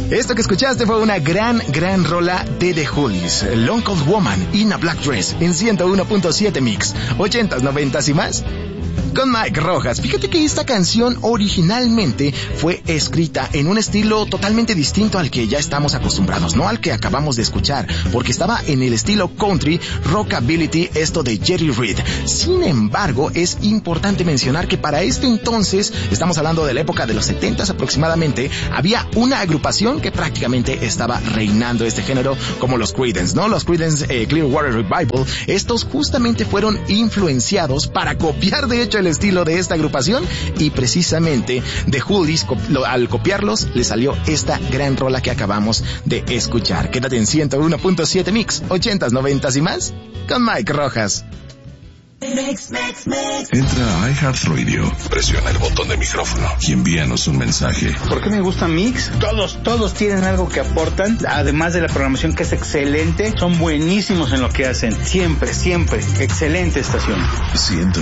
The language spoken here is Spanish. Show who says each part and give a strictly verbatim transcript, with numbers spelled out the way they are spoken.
Speaker 1: Esto que escuchaste fue una gran, gran rola de The Hollies, Long Cold Woman in a Black Dress, en ciento uno punto siete Mix, ochentas, noventas y más. Con Mike Rojas. Fíjate que esta canción originalmente fue escrita en un estilo totalmente distinto al que ya estamos acostumbrados, no al que acabamos de escuchar, porque estaba en el estilo country, rockabilly, esto de Jerry Reed. Sin embargo, es importante mencionar que para este entonces, estamos hablando de la época de los setentas aproximadamente, había una agrupación que prácticamente estaba reinando este género, como los Creedence, ¿no? Los Creedence eh, Clearwater Revival. Estos justamente fueron influenciados para copiar de hecho el estilo de esta agrupación, y precisamente The Hollies, al copiarlos, le salió esta gran rola que acabamos de escuchar. Quédate en ciento uno punto siete Mix, ochentas, noventas y más, con Mike Rojas.
Speaker 2: Mix, mix, mix. Entra a iHeartRadio, presiona el botón de micrófono y envíanos un mensaje.
Speaker 3: ¿Por qué me gusta Mix? Todos, todos tienen algo que aportan, además de la programación que es excelente, son buenísimos en lo que hacen. Siempre, siempre, excelente estación.
Speaker 2: Siento